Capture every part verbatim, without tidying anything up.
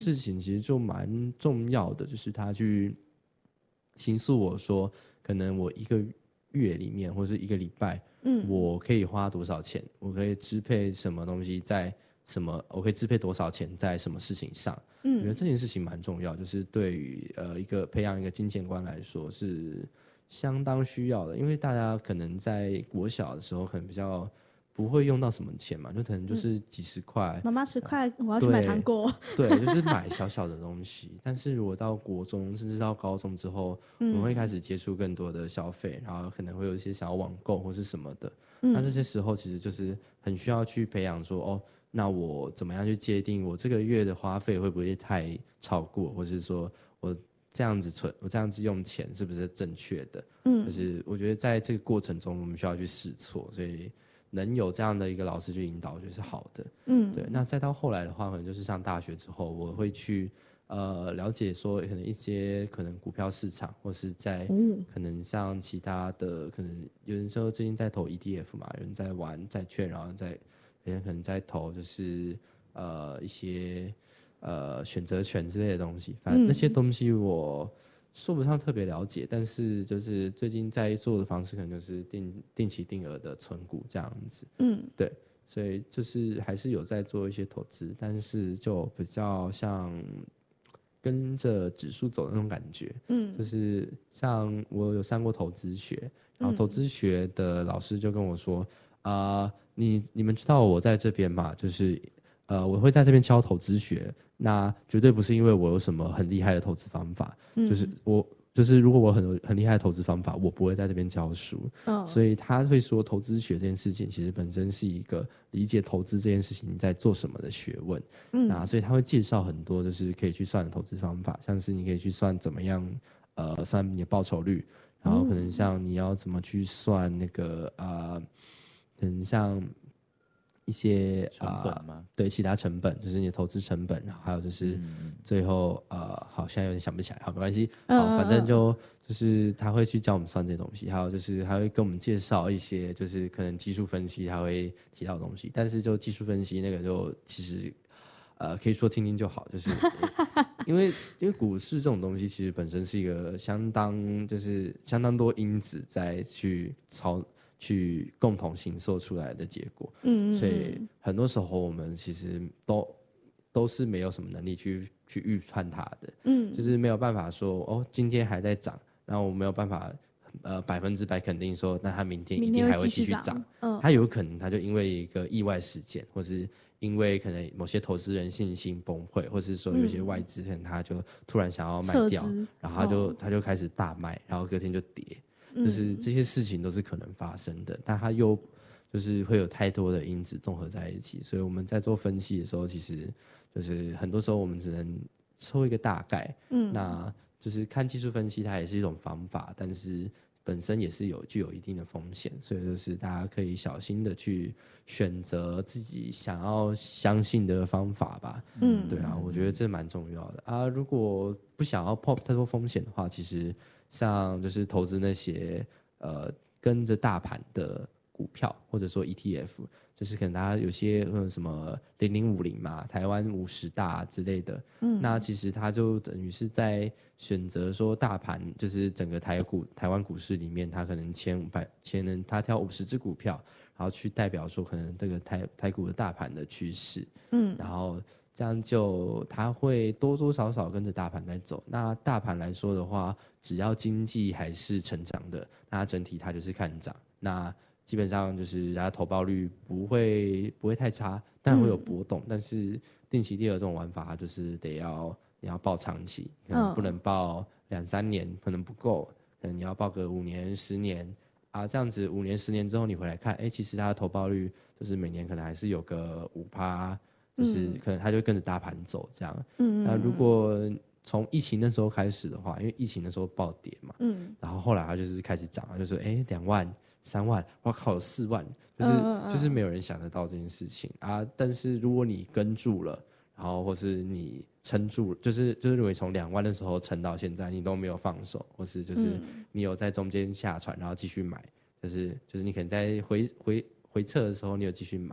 事情其实就蛮重要的，就是他去形塑我说，可能我一个月里面或是一个礼拜，嗯，我可以花多少钱，我可以支配什么东西在什么，我可以支配多少钱在什么事情上。嗯，我觉得这件事情蛮重要，就是对于呃一个培养一个金钱观来说是相当需要的，因为大家可能在国小的时候可能比较不会用到什么钱嘛，就可能就是几十块， 妈妈十块，我要去买糖果。 对，就是买小小的东西。但是如果到国中甚至到高中之后，嗯、我们会开始接触更多的消费，然后可能会有一些想要网购或是什么的。嗯、那这些时候其实就是很需要去培养说，哦，那我怎么样去界定我这个月的花费会不会太超过，或是说我这样子存，我这样子用钱是不是正确的？嗯，就是我觉得在这个过程中，我们需要去试错，所以能有这样的一个老师去引导，我觉得是好的。嗯，对。那再到后来的话，可能就是上大学之后，我会去呃了解说，可能一些可能股票市场，或是在、嗯、可能像其他的，可能有人说最近在投 E T F 嘛，有人在玩债券，然后在有人可能在投就是呃一些呃选择权之类的东西，反正那些东西我说不上特别了解，但是就是最近在做的方式可能就是定定期定额的存股这样子，嗯，对，所以就是还是有在做一些投资，但是就比较像跟着指数走的那种感觉，嗯，就是像我有上过投资学，然后投资学的老师就跟我说，啊、呃，你你们知道我在这边嘛，就是呃，我会在这边教投资学。那绝对不是因为我有什么很厉害的投资方法，嗯、就是我就是如果我很很厉害的投资方法，我不会在这边教书。哦、所以他会说，投资学这件事情其实本身是一个理解投资这件事情在做什么的学问。嗯，那所以他会介绍很多就是可以去算的投资方法，像是你可以去算怎么样呃算你的报酬率，然后可能像你要怎么去算那个呃，可能像。一些成本吗、呃？ 对，其他成本就是你的投资成本，然后还有就是最后、嗯、呃，好，现在有点想不起来，好，没关系，好，反正就就是他会去教我们算这些东西，还有就是还会跟我们介绍一些就是可能技术分析他会提到的东西，但是就技术分析那个就其实呃可以说听听就好，就是因为因为股市这种东西其实本身是一个相当就是相当多因子在去操。去共同形塑出来的结果，嗯，所以很多时候我们其实都都是没有什么能力去去预判它的，嗯，就是没有办法说哦，今天还在涨，然后我没有办法呃百分之百肯定说，那它明天一定还会继续涨，嗯，它有可能它就因为一个意外事件，或是因为可能某些投资人信心崩溃，或是说有些外资可能他就突然想要卖掉，然后他就、哦、他就开始大卖，然后隔天就跌。就是这些事情都是可能发生的，但它又就是会有太多的因子综合在一起，所以我们在做分析的时候，其实就是很多时候我们只能抽一个大概，嗯，那就是看技术分析，它也是一种方法，但是本身也是有具有一定的风险，所以就是大家可以小心的去选择自己想要相信的方法吧，嗯，对啊，我觉得这蛮重要的啊。如果不想要冒太多风险的话，其实。像就是投资那些呃跟着大盘的股票，或者说 E T F， 就是可能大家有些呃什么零零五零嘛，台湾五十大之类的，嗯，那其实它就等于是在选择说大盘，就是整个台股台湾股市里面，它可能前五百前能它挑五十只股票，然后去代表说可能这个台台股的大盘的趋势，嗯，然后。这样就它会多多少少跟着大盘在走。那大盘来说的话，只要经济还是成长的，那它整体它就是看涨。那基本上就是它投报率不会不会太差，但会有波动。嗯、但是定期定额这种玩法，它就是得要你要报长期，可能不能报两三年，可能不够，可能你要报个五年、十年啊，这样子五年、十年之后你回来看，哎，其实它的投报率就是每年可能还是有个五趴。就是可能他就跟着大盘走这样，嗯，那如果从疫情那时候开始的话，因为疫情那时候暴跌嘛，嗯，然后后来他就是开始涨，就说哎两万、三万，哇靠，有四万，就是嗯嗯就是没有人想得到这件事情啊。但是如果你跟住了，然后或是你撑住，就是就是如果你从两万的时候撑到现在，你都没有放手，或是就是你有在中间下船，然后继续买，就是就是你可能在回回回撤的时候，你有继续买。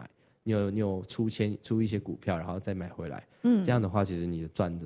你有你有出签出一些股票，然后再买回来，嗯，这样的话其实你的赚的